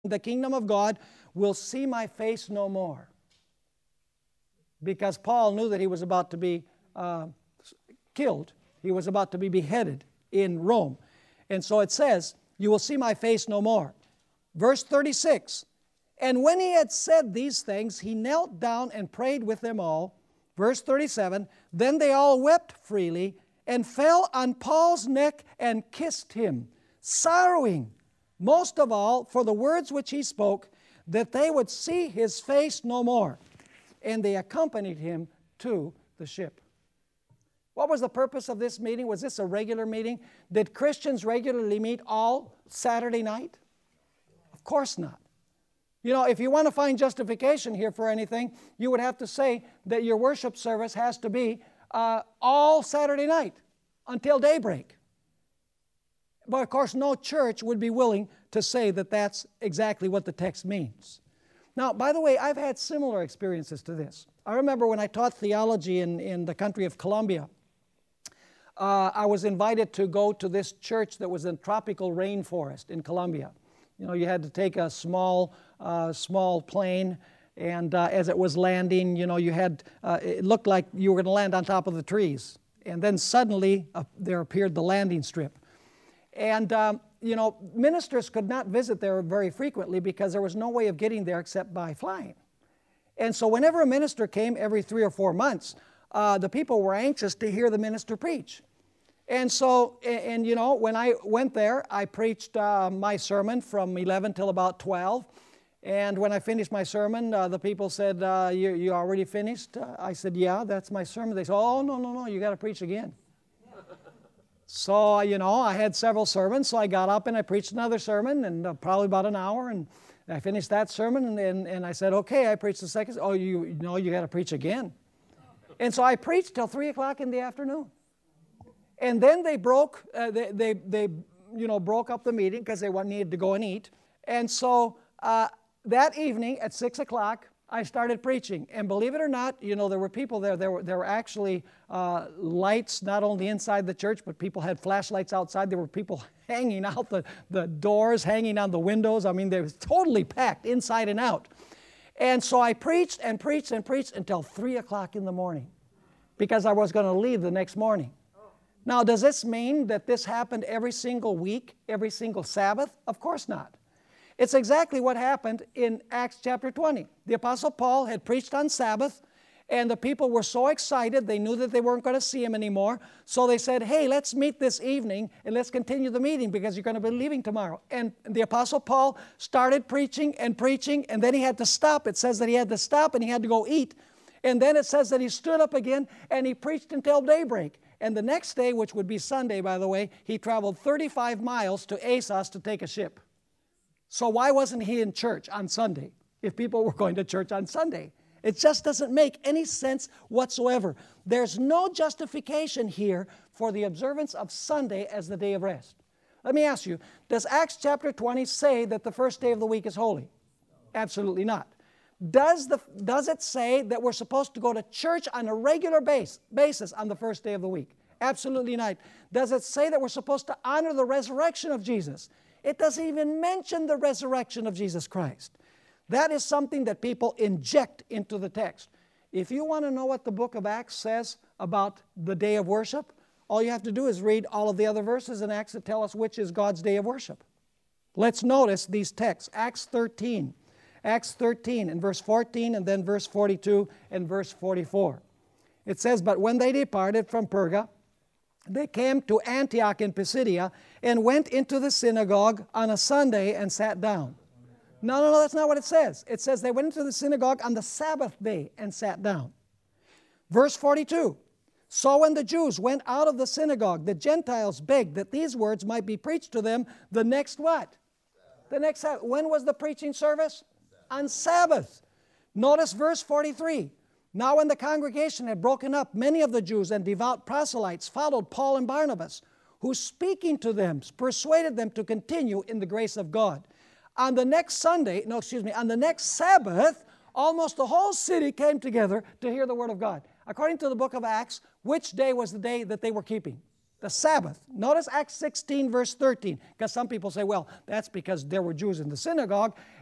the kingdom of God will see my face no more. Because Paul knew that he was about to be killed. He was about to be beheaded in Rome. And so it says, you will see my face no more. Verse 36, and when he had said these things, he knelt down and prayed with them all. Verse 37, then they all wept freely and fell on Paul's neck and kissed him, sorrowing most of all for the words which he spoke, that they would see his face no more. And they accompanied him to the ship. What was the purpose of this meeting? Was this a regular meeting? Did Christians regularly meet all Saturday night? Of course not. You know, if you want to find justification here for anything, you would have to say that your worship service has to be all Saturday night until daybreak. But of course, no church would be willing to say that that's exactly what the text means. Now, by the way, I've had similar experiences to this. I remember when I taught theology in the country of Colombia, I was invited to go to this church that was in tropical rainforest in Colombia. You know, you had to take a small plane, and as it was landing, you know, it looked like you were going to land on top of the trees. And then suddenly there appeared the landing strip. And, you know, ministers could not visit there very frequently because there was no way of getting there except by flying. And so whenever a minister came every 3 or 4 months, the people were anxious to hear the minister preach. And so, you know, when I went there, I preached my sermon from 11 till about 12. And when I finished my sermon, the people said, you already finished? I said, yeah, that's my sermon. They said, oh, no, you got to preach again. So, you know, I had several sermons, so I got up and I preached another sermon, and probably about an hour, and I finished that sermon, and I said, okay, I preached the second. Oh, you got to preach again. And so I preached till 3 o'clock in the afternoon. And then they broke up the meeting because they needed to go and eat. And so that evening at 6 o'clock, I started preaching. And believe it or not, you know, there were people there. There were actually lights not only inside the church, but people had flashlights outside. There were people hanging out the doors, hanging on the windows. I mean, they were totally packed inside and out. And so I preached and preached and preached until 3 o'clock in the morning because I was going to leave the next morning. Now, does this mean that this happened every single week, every single Sabbath? Of course not. It's exactly what happened in Acts chapter 20. The Apostle Paul had preached on Sabbath, and the people were so excited, they knew that they weren't going to see him anymore. So they said, hey, let's meet this evening, and let's continue the meeting because you're going to be leaving tomorrow. And the Apostle Paul started preaching, and then he had to stop. It says that he had to stop, and he had to go eat. And then it says that he stood up again, and he preached until daybreak. And the next day, which would be Sunday, by the way, he traveled 35 miles to Assos to take a ship. So why wasn't he in church on Sunday if people were going to church on Sunday? It just doesn't make any sense whatsoever. There's no justification here for the observance of Sunday as the day of rest. Let me ask you, does Acts chapter 20 say that the first day of the week is holy? Absolutely not. Does it say that we're supposed to go to church on a regular basis on the first day of the week? Absolutely not. Does it say that we're supposed to honor the resurrection of Jesus? It doesn't even mention the resurrection of Jesus Christ. That is something that people inject into the text. If you want to know what the book of Acts says about the day of worship, all you have to do is read all of the other verses in Acts that tell us which is God's day of worship. Let's notice these texts. Acts 13 in verse 14, and then verse 42 and verse 44. It says, but when they departed from Perga, they came to Antioch in Pisidia and went into the synagogue on a Sunday and sat down. No, that's not what it says. It says they went into the synagogue on the Sabbath day and sat down. Verse 42, so when the Jews went out of the synagogue, the Gentiles begged that these words might be preached to them the next what? The next Sabbath. When was the preaching service? On Sabbath. Notice verse 43. Now when the congregation had broken up, many of the Jews and devout proselytes followed Paul and Barnabas, who speaking to them persuaded them to continue in the grace of God. On the next Sabbath, almost the whole city came together to hear the word of God. According to the book of Acts, which day was the day that they were keeping? the Sabbath. Notice Acts 16, verse 13, because some people say, well, that's because there were Jews in the synagogue,